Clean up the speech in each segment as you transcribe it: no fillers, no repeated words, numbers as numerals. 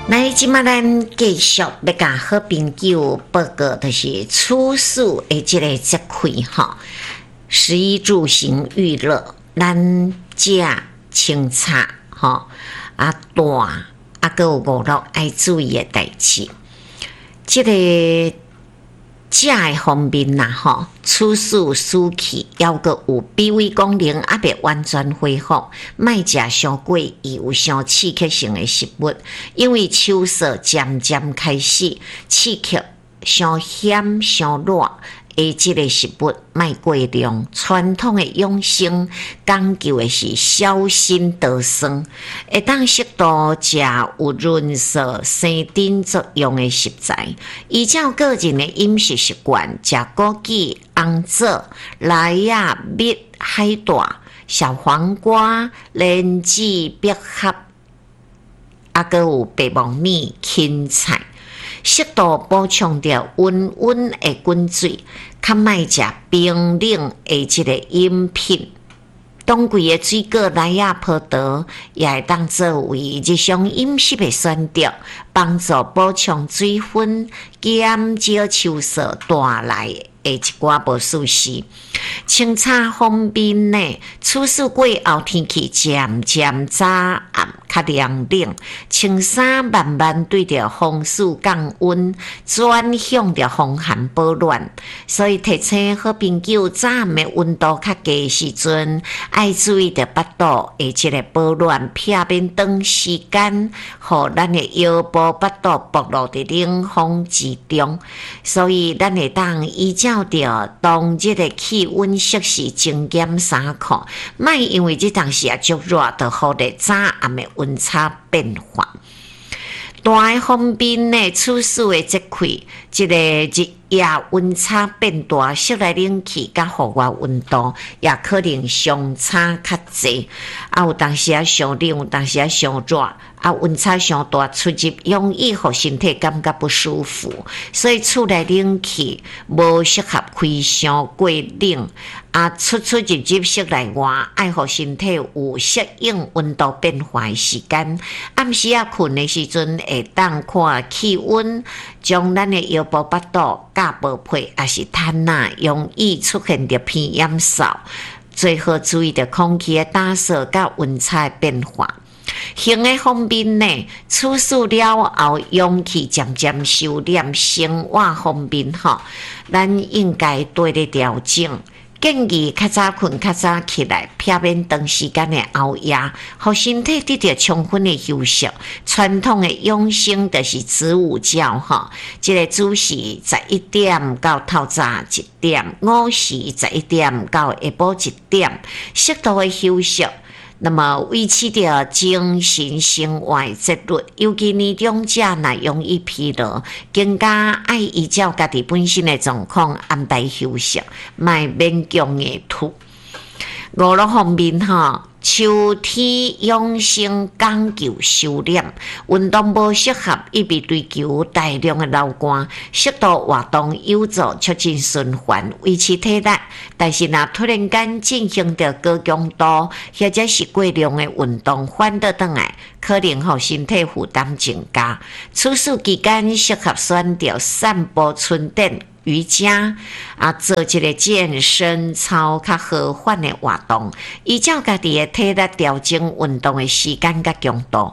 那即马咱继续要甲好朋友报告，就是处事的即个节气哈，食衣住行娱乐，咱食清茶哈大还有娱乐爱注意的代志。即个食的方面啦吼，处事暑气还阁有脾胃功能还未完全恢复，莫食伤过易有伤刺激性的食物，因为秋色渐渐开始，刺激伤咸伤辣的即个食物莫过量。传统的养生讲究的是小心得酸，会当适度食有润燥生津作用的食材。依照个人的饮食习惯，食枸杞、红枣、莱亚、蜜、海带、小黄瓜、莲子、百合，还有白木耳、芹菜。适度补充着温的滚水，较莫食冰冷的即个饮品。冬季的水果、莱亚、葡萄也会当作为日常饮食的选择，帮助补充水分，减少秋色带来的一寡无舒适。清茶方面呢，处暑过后天气渐渐早暗较凉冷，穿衫慢慢对着风暑降温，转向着风寒保暖。所以提醒好朋友，早暗的温度较低时阵，爱注意着腹肚的即个保暖，避免长时间互咱的腰部、腹肚暴露伫冷风之中。所以咱会当依照着当日的气温摄氏增减衫裤，莫因为这当时足热，就忽略早暗的温差变化。大的方面呢，处暑的节气，这个日夜温差变大，室内冷气甲户外温度也可能相差较济。有当时上冷，有当时上热。温差上大，出入容易互身体感觉不舒服，所以厝内冷气无适合开伤过冷。出入室内外，爱互身体有适应温度变化的时间。暗时困的时阵，会当看气温，将咱的腰部、腹肚甲无配，也是痰呐，容易出现着偏炎嗽。最好注意着空气的打扫甲温差的变化。行的方面呢，处暑了后，阳气渐渐收敛，生活方面咱应该多咧调整。建议较早困，较早起来，避免长时间的熬夜，互身体得到充分的休息。传统的养生就是子午觉这个子时11点到透早1点，午时11点到下晡1点，适度的休息。那么维持着精神生活节律，尤其年长者若容易疲劳，更加爱依照家己本身的状况安排休息，莫勉强的吐。娱乐方面秋天养生讲究收敛，运动无适合，以避追求大量的流汗，适度活动有助促进循环，维持体力。但是若突然间进行着高强度或者是过量的运动，反倒转来，可能互身体负担增加。处暑期间适合选择散步、春点、瑜伽做一个健身操较和缓的活动，依照家己的体力调整运动的时间甲强度。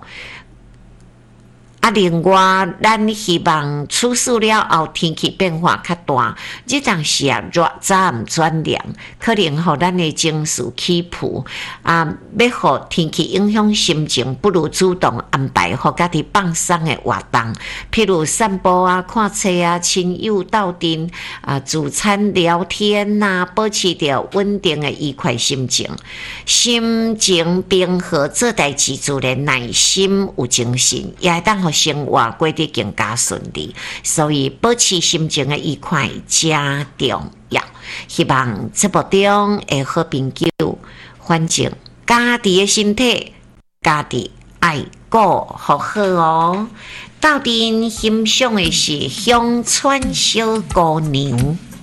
另外，咱希望处暑了后天气变化较大，这当时热早暗转凉，可能互咱的情绪起伏要互天气影响心情，不如主动安排互家己放松的活动，譬如散步看册亲友斗阵聚餐聊天保持着稳定的愉快心情。心情平和，做代志自然耐心有精神，也会当互生活过得更加顺利，所以保持心情的愉快真重要。希望节目中的好朋友，反正家己的身体，家己爱顾好好哦。斗阵欣赏的是乡村小姑娘。